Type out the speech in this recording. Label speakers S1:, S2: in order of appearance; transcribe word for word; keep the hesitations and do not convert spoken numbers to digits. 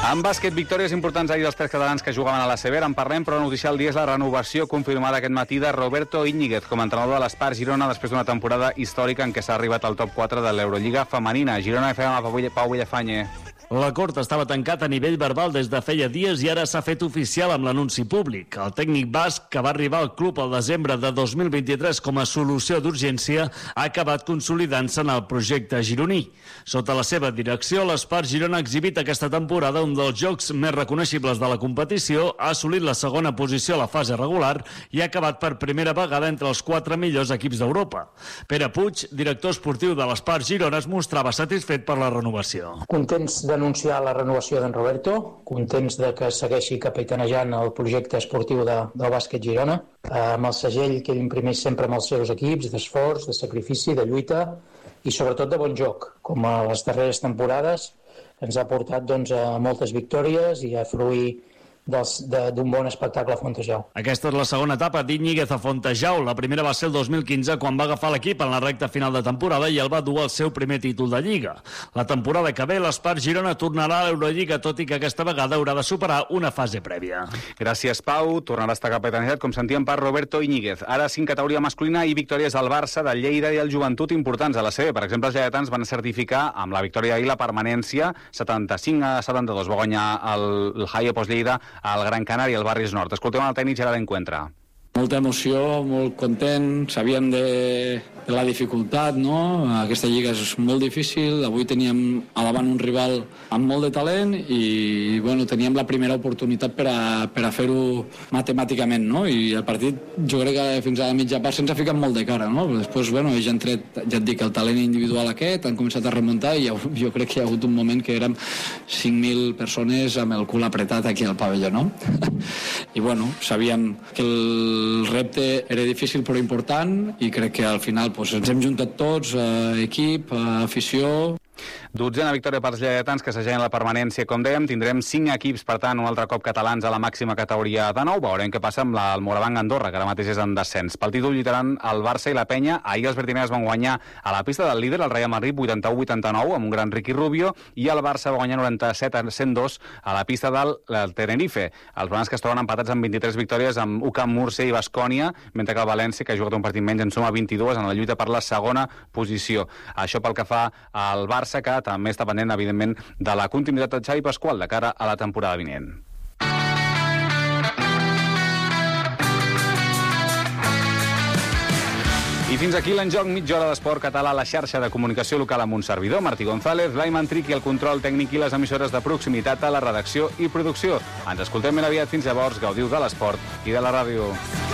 S1: En bàsquet, victòries importants ahir dels tres catalans que jugaven a la C B. En parlem, però la notícia del dia és la renovació confirmada aquest matí de Roberto Íñiguez com a entrenador de l'Espart Girona després d'una temporada històrica en què s'ha arribat al top quatre de l'Eurolliga femenina. Girona F M, Pau Villafañe.
S2: L'acord estava tancat a nivell verbal des de feia dies i ara s'ha fet oficial amb l'anunci públic. El tècnic basc, que va arribar al club al desembre de dos mil vint-i-tres com a solució d'urgència, ha acabat consolidant-se en el projecte gironí. Sota la seva direcció, l'Espart Girona ha exhibit aquesta temporada un dels jocs més reconeixibles de la competició, ha assolit la segona posició a la fase regular i ha acabat per primera vegada entre els quatre millors equips d'Europa. Pere Puig, director esportiu de l'Espart Girona, es mostrava satisfet per la renovació.
S3: Contents de d'anunciar la renovació d'en Roberto, contents de que segueixi capitanejant el projecte esportiu de, del bàsquet Girona, eh, amb el segell que ell imprimeix sempre amb els seus equips, d'esforç, de sacrifici, de lluita i sobretot de bon joc, com a les darreres temporades ens ha portat doncs, a moltes victòries i a fruir d'un bon espectacle a Fontejau.
S2: Aquesta és la segona etapa d'Íñiguez a Fontejau. La primera va ser el dos mil quinze, quan va agafar l'equip en la recta final de temporada i el va dur al seu primer títol de Lliga. La temporada que ve, l'Espart Girona tornarà a l'Eurolliga, tot i que aquesta vegada haurà de superar una fase prèvia.
S1: Gràcies, Pau. Tornarà a estar capitanejat, com sentíem, per Roberto Íñiguez. Ara cinc categoria masculina i victòries al Barça, del Lleida i el Joventut importants a la C B. Per exemple, els lleidatans van certificar amb la victòria d'ahir la permanència setanta-cinc a setanta-dos. Va guanyar el, el Haie Post Lleida al Gran Canària, al Barris Nord. Escoltem el tècnic Gerard Encuentra.
S4: Molta emoció, molt content, sabíem de, de la dificultat, no? Aquesta lliga és molt difícil, avui teníem a davant un rival amb molt de talent i bueno, teníem la primera oportunitat per a, per a fer-ho matemàticament, no? I el partit jo crec que fins a la mitja part se'ns ha ficat molt de cara, no? Però després, bueno, ja han tret, ja et dic, el talent individual aquest, han començat a remuntar i jo crec que hi ha hagut un moment que érem cinc mil persones amb el cul apretat aquí al pavelló, no? I bueno, sabíem que el el repte era difícil però important i crec que al final doncs, ens hem juntat tots, eh, equip, eh, afició.
S1: Dotzena victòria pels lleidatans que s'asseguen la permanència, com dèiem. Tindrem cinc equips, per tant, un altre cop catalans a la màxima categoria de nou. Veurem què passa amb la, el Morabanc Andorra, que ara mateix és en descens. Pel títol lluitaran el Barça i la Penya. Ahir els verdineres van guanyar a la pista del líder, el Real Madrid, vuitanta-u a vuitanta-nou, amb un gran Ricky Rubio, i el Barça va guanyar noranta-set a cent dos a la pista del Tenerife. Els blancs que es troben empatats amb vint-i-tres victòries amb U C A M, Múrcia i Baskonia, mentre que el València, que ha jugat un partit menys, en suma vint-i-dos en la lluita per la segona posició. Això pel que fa al Barça, que també està pendent, evidentment, de la continuïtat de Xavi Pasqual de cara a la temporada vinent. I fins aquí l'enjoc, mitja hora d'esport català a la xarxa de comunicació local amb un servidor, Martí González, Blai Mantric i el control tècnic i les emissores de proximitat a la redacció i producció. Ens escoltem ben aviat. Fins llavors, gaudiu de l'esport i de la ràdio.